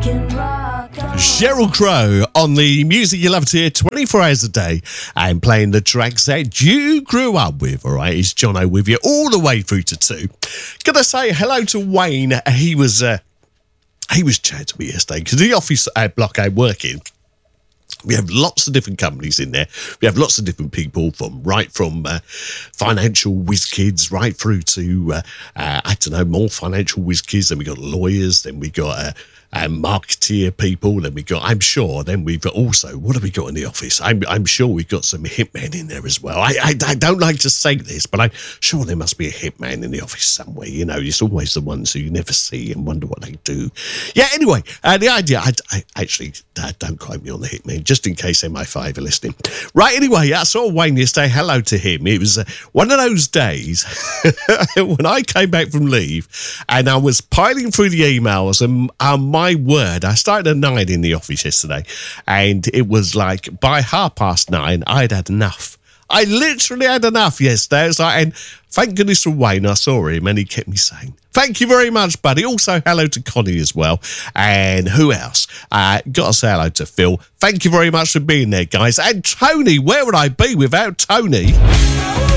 Sheryl Crow on the music you love to hear 24 hours a day and playing the tracks that you grew up with. All right, it's Jono with you all the way through to 2. Gonna say hello to Wayne. He was chatting to me yesterday because the office block I'm working. We have lots of different companies in there. We have lots of different people from financial whiz kids right through to, more financial whiz kids. Then we got lawyers. Then we got marketeer people. Then we got, then we've also, what have we got in the office? I'm sure we've got some hitmen in there as well. I don't like to say this, but I'm sure there must be a hitman in the office somewhere. You know, it's always the ones who you never see and wonder what they do. Yeah, anyway, the idea, I actually, don't quote me on the hitman, just in case MI5 are listening. Right, anyway, I saw Wayne yesterday. Hello to him. It was one of those days when I came back from leave and I was piling through the emails and my word, I started at 9 in the office yesterday and it was like by 9:30, I'd had enough. I literally had enough yesterday. It was like, and thank goodness for Wayne, I saw him and he kept me saying, thank you very much, buddy. Also, hello to Connie as well. And who else? Got to say hello to Phil. Thank you very much for being there, guys. And Tony, where would I be without Tony?